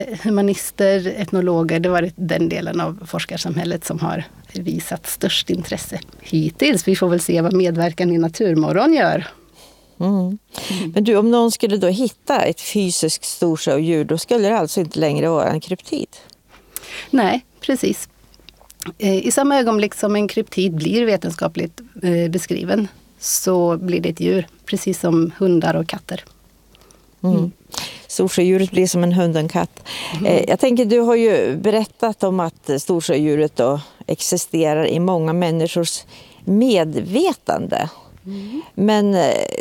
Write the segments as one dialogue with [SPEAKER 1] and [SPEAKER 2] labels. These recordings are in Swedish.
[SPEAKER 1] Humanister, etnologer, det var den delen av forskarsamhället som har visat störst intresse hittills. Vi får väl se vad medverkan i Naturmorgon gör.
[SPEAKER 2] Men du, om någon skulle då hitta ett fysiskt storsjödjur, då skulle det alltså inte längre vara en kryptid?
[SPEAKER 1] Nej, precis. I samma ögonblick som en kryptid blir vetenskapligt beskriven så blir det ett djur, precis som hundar och katter.
[SPEAKER 2] Storsjödjuret blir som en hund och en katt. Jag tänker, du har ju berättat om att storsjödjuret då existerar i många människors medvetande. Men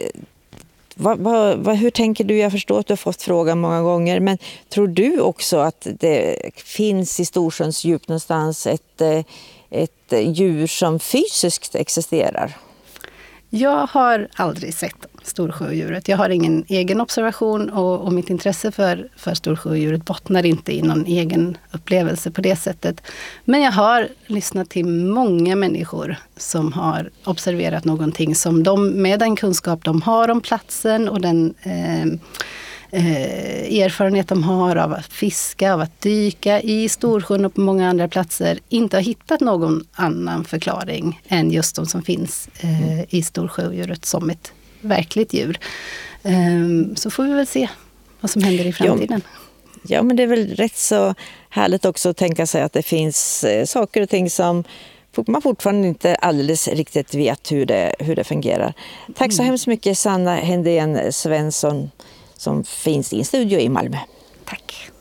[SPEAKER 2] hur tänker du? Jag förstår att du har fått frågan många gånger, men tror du också att det finns i Storsjöns djup någonstans ett djur som fysiskt existerar?
[SPEAKER 1] Jag har aldrig sett storsjödjuret. Jag har ingen egen observation och mitt intresse för storsjödjuret bottnar inte i någon egen upplevelse på det sättet. Men jag har lyssnat till många människor som har observerat någonting som de, med den kunskap de har om platsen och den erfarenhet de har av att fiska, av att dyka i Storsjön och på många andra platser, inte har hittat någon annan förklaring än just de som finns i storsjödjuret som ett verkligt djur. Så får vi väl se vad som händer i framtiden.
[SPEAKER 2] Ja, men det är väl rätt så härligt också att tänka sig att det finns saker och ting som man fortfarande inte alldeles riktigt vet hur det fungerar. Tack så hemskt mycket, Sanna Hendén Svensson, som finns i en studio i Malmö.
[SPEAKER 1] Tack.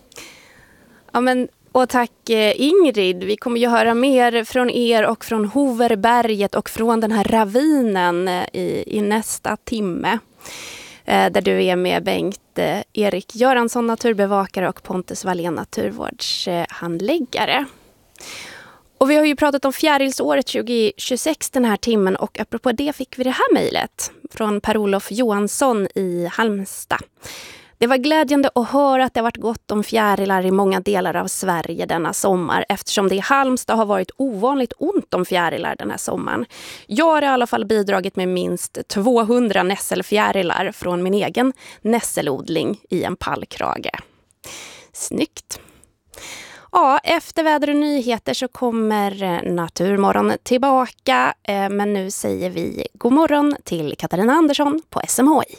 [SPEAKER 3] Ja, och tack Ingrid. Vi kommer ju höra mer från er och från Hoverberget och från den här ravinen i nästa timme. Där du är med Bengt Erik Göransson, naturbevakare, och Pontus Wallén, naturvårdshandläggare. Och vi har ju pratat om fjärilsåret 2026 den här timmen, och apropå det fick vi det här mejlet från Per-Olof Johansson i Halmstad. Det var glädjande att höra att det har varit gott om fjärilar i många delar av Sverige denna sommar, eftersom det i Halmstad har varit ovanligt ont om fjärilar den här sommaren. Jag har i alla fall bidragit med minst 200 nässelfjärilar från min egen nässelodling i en pallkrage. Snyggt! Ja, efter väder och nyheter så kommer Naturmorgon tillbaka, men nu säger vi god morgon till Katarina Andersson på SMHI.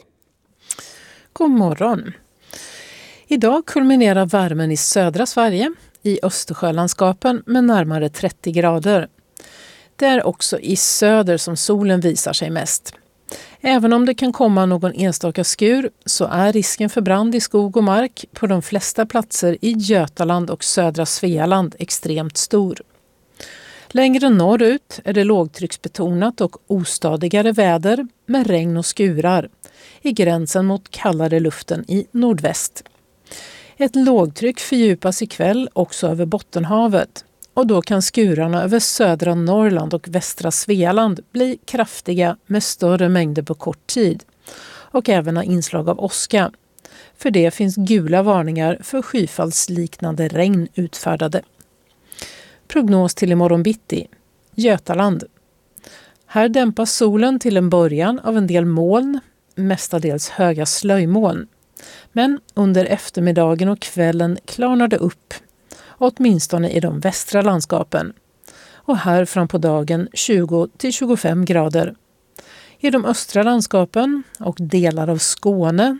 [SPEAKER 4] God morgon. Idag kulminerar värmen i södra Sverige, i Östersjölandskapen med närmare 30 grader. Det är också i söder som solen visar sig mest. Även om det kan komma någon enstaka skur så är risken för brand i skog och mark på de flesta platser i Götaland och södra Svealand extremt stor. Längre norrut är det lågtrycksbetonat och ostadigare väder med regn och skurar i gränsen mot kallare luften i nordväst. Ett lågtryck fördjupas ikväll också över Bottenhavet, och då kan skurarna över södra Norrland och västra Svealand bli kraftiga med större mängder på kort tid och även ha inslag av åska. För det finns gula varningar för skyfallsliknande regn utfärdade. Prognos till imorgon bitti. Götaland. Här dämpas solen till en början av en del moln, mestadels höga slöjmoln. Men under eftermiddagen och kvällen klarnar det upp, åtminstone i de västra landskapen. Och här fram på dagen 20-25 grader. I de östra landskapen och delar av Skåne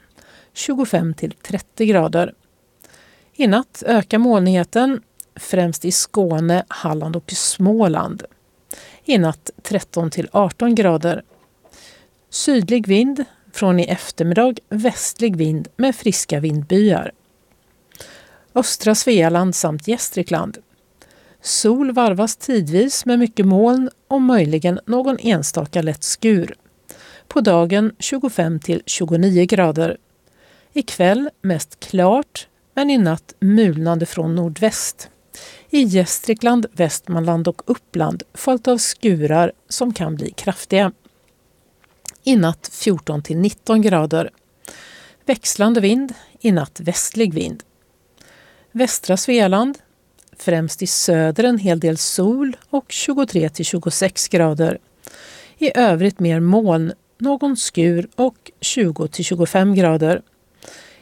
[SPEAKER 4] 25-30 grader. I natt ökar molnigheten, främst i Skåne, Halland och Småland. I natt 13-18 grader. Sydlig vind, från i eftermiddag västlig vind med friska vindbyar. Östra Svealand samt Gästrikland. Sol varvas tidvis med mycket moln och möjligen någon enstaka lätt skur. På dagen 25-29 grader. Ikväll mest klart, men i natt mulnande från nordväst. I Gästrikland, Västmanland och Uppland följt av skurar som kan bli kraftiga. I natt 14-19 grader. Växlande vind, i natt västlig vind. Västra Svealand, främst i söder en hel del sol och 23-26 grader. I övrigt mer moln, någon skur och 20-25 grader.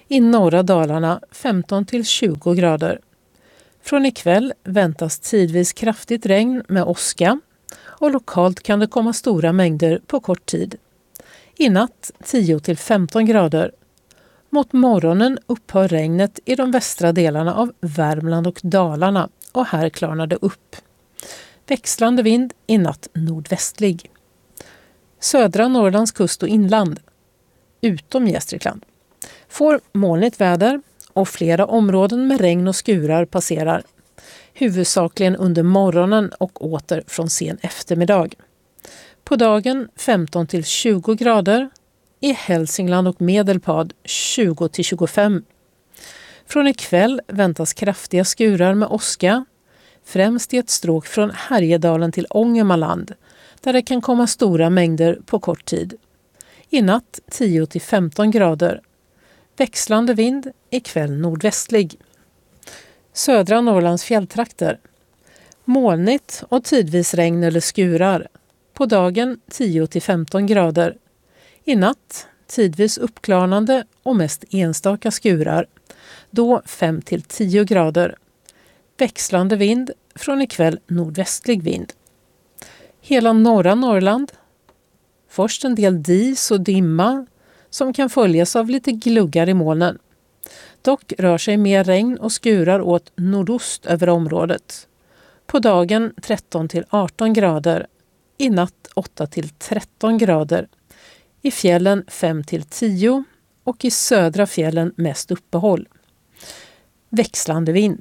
[SPEAKER 4] I norra Dalarna 15 till 20 grader. Från ikväll väntas tidvis kraftigt regn med åska och lokalt kan det komma stora mängder på kort tid. I natt 10 till 15 grader. Mot morgonen upphör regnet i de västra delarna av Värmland och Dalarna och här klarnar det upp. Växlande vind, i natt nordvästlig. Södra Norrlands kust och inland, utom Gästrikland, får molnigt väder och flera områden med regn och skurar passerar. Huvudsakligen under morgonen och åter från sen eftermiddag. På dagen 15 till 20 grader. I Hälsingland och Medelpad 20 till 25. Från ikväll väntas kraftiga skurar med åska, främst i ett stråk från Härjedalen till Ångermanland, där det kan komma stora mängder på kort tid. I natt 10 till 15 grader. Växlande vind, ikväll nordvästlig. Södra Norrlands fjälltrakter. Molnigt och tidvis regn eller skurar. På dagen 10 till 15 grader. I natt tidvis uppklarnande och mest enstaka skurar. Då 5 till 10 grader. Växlande vind, från ikväll nordvästlig vind. Hela norra Norrland. Först en del dis och dimma som kan följas av lite gluggar i molnen. Dock rör sig mer regn och skurar åt nordost över området. På dagen 13 till 18 grader. I natt 8 till 13 grader. I fjällen 5 till 10 och i södra fjällen mest uppehåll. Växlande vind.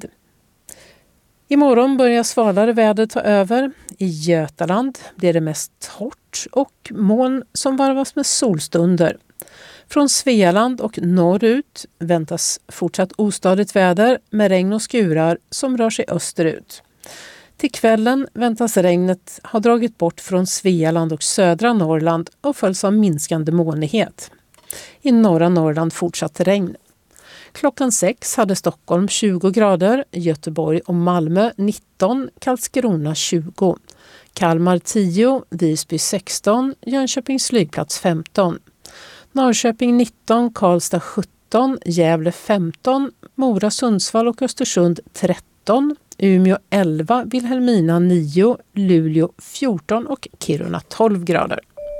[SPEAKER 4] Imorgon börjar svalare väder ta över. I Götaland blir det mest torrt och moln som varvas med solstunder. Från Svealand och norrut väntas fortsatt ostadigt väder med regn och skurar som rör sig österut. Till kvällen väntas regnet ha dragit bort från Svealand och södra Norrland och följs av minskande molnighet. I norra Norrland fortsatt regn. Klockan 6 hade Stockholm 20 grader, Göteborg och Malmö 19, Karlskrona 20, Kalmar 10, Visby 16, Jönköpings flygplats 15, Norrköping 19, Karlstad 17, Gävle 15, Mora, Sundsvall och Östersund 13, Umeå 11, Vilhelmina 9, Luleå 14 och Kiruna 12 grader.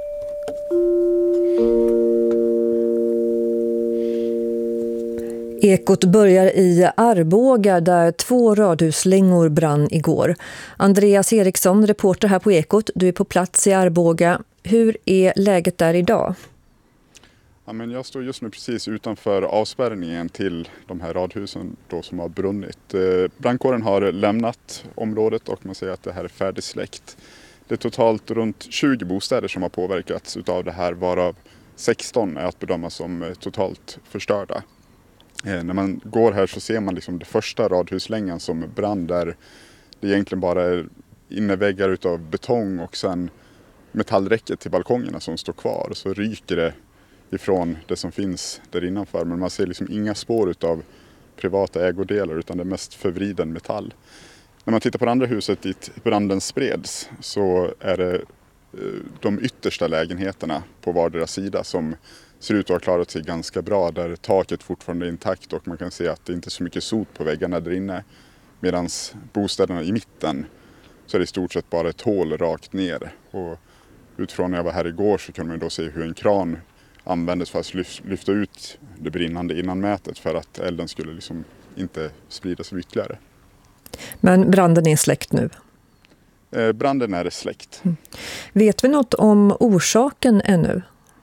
[SPEAKER 5] Ekot börjar i Arboga där 2 radhuslängor brann igår. Andreas Eriksson, reporter här på Ekot. Du är på plats i Arboga. Hur är läget där idag?
[SPEAKER 6] Ja, men jag står just nu precis utanför avspärrningen till de här radhusen då som har brunnit. Brandkåren har lämnat området och man säger att det här är färdigsläckt. Det är totalt runt 20 bostäder som har påverkats utav det här, varav 16 är att bedöma som totalt förstörda. När man går här så ser man liksom det första radhuslängan som brann där det egentligen bara är inneväggar utav betong och sen metallräcket till balkongerna som står kvar. Så ryker det ifrån det som finns där innanför, men man ser liksom inga spår utav privata ägodelar utan det är mest förvriden metall. När man tittar på det andra huset dit branden spreds så är det de yttersta lägenheterna på vardera sida som ser ut att ha klarat sig ganska bra, där taket fortfarande är intakt och man kan se att det inte är så mycket sot på väggarna där inne. Medan bostäderna i mitten så är det i stort sett bara ett hål rakt ner. Och utifrån när jag var här igår så kunde man då se hur en kran användes för att lyfta ut det brinnande innanmätet för att elden skulle liksom inte spridas ytterligare.
[SPEAKER 5] Men branden är släckt nu?
[SPEAKER 6] Branden är släckt.
[SPEAKER 5] Vet vi något om orsaken ännu?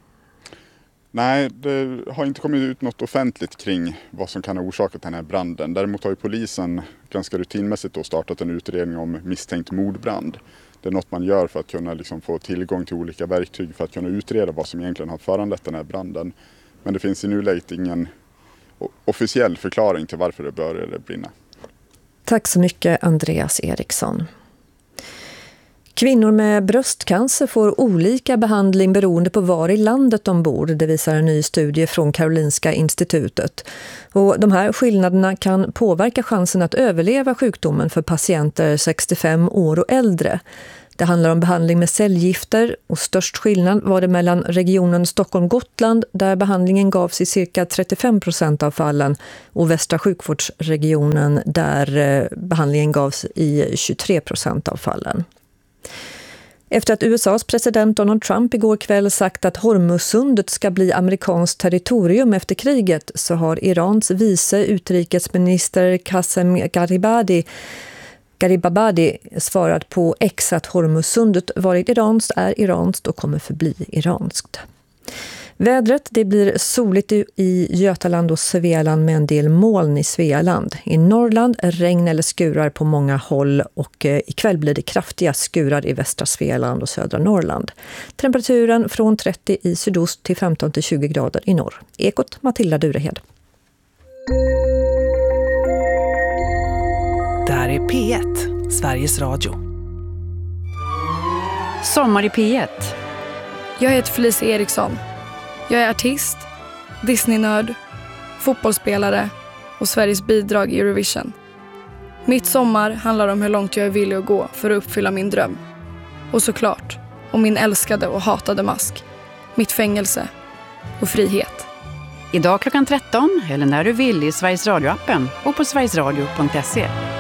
[SPEAKER 6] Nej, det har inte kommit ut något offentligt kring vad som kan ha orsakat den här branden. Däremot har ju polisen ganska rutinmässigt då startat en utredning om misstänkt mordbrand. Det är något man gör för att kunna liksom få tillgång till olika verktyg för att kunna utreda vad som egentligen har föranlett den här branden. Men det finns i nuläget ingen officiell förklaring till varför det började brinna.
[SPEAKER 5] Tack så mycket, Andreas Eriksson. Kvinnor med bröstcancer får olika behandling beroende på var i landet de bor. Det visar en ny studie från Karolinska institutet. Och de här skillnaderna kan påverka chansen att överleva sjukdomen för patienter 65 år och äldre. Det handlar om behandling med cellgifter och störst skillnad var det mellan regionen Stockholm-Gotland där behandlingen gavs i cirka 35% av fallen och västra sjukvårdsregionen där behandlingen gavs i 23% av fallen. Efter att USAs president Donald Trump igår kväll sagt att Hormuzsundet ska bli amerikanskt territorium efter kriget så har Irans vice utrikesminister Qasem Garibabadi svarat på X att Hormuzsundet varit iranskt, är iranskt och kommer förbli iranskt. Vädret, det blir soligt i Götaland och Svealand med en del moln i Svealand. I Norrland regn eller skurar på många håll och ikväll blir det kraftiga skurar i västra Svealand och södra Norrland. Temperaturen från 30 i sydost till 15-20 grader i norr. Ekot Matilda Durehed.
[SPEAKER 7] Det här är P1, Sveriges Radio.
[SPEAKER 8] Sommar i P1.
[SPEAKER 9] Jag heter Felicia Eriksson. Jag är artist, Disney-nörd, fotbollsspelare och Sveriges bidrag i Eurovision. Mitt sommar handlar om hur långt jag är villig att gå för att uppfylla min dröm. Och såklart om min älskade och hatade mask, mitt fängelse och frihet.
[SPEAKER 8] Idag klockan 13 eller när du vill i Sveriges Radio-appen och på sverigesradio.se.